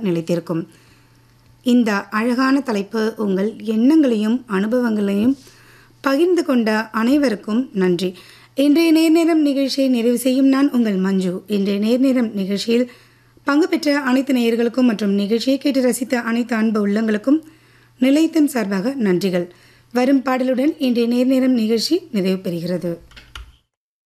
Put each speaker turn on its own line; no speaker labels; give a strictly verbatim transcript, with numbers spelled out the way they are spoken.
நிலைத்திருக்கும். இந்த அழகான தலைப்பு உங்கள் எண்ணங்களையும் அனுபவங்களையும் பகிர்ந்து கொண்ட அனைவருக்கும் நன்றி. இன்றைய நேர்நேரம் நிகழ்ச்சியை நிறைவு செய்யும் நான் உங்கள் மஞ்சு. இன்றைய நேர்நேரம் நிகழ்ச்சியில் பங்கு பெற்ற அனைத்து நேயர்களுக்கும் மற்றும் நிகழ்ச்சியை கேட்டு ரசித்த அனைத்து அன்பு உள்ளங்களுக்கும் நிலையத்தின் சார்பாக நன்றிகள். வரும் பாடலுடன் இன்றைய நேர்நேரம் நிகழ்ச்சி நிறைவு பெறுகிறது.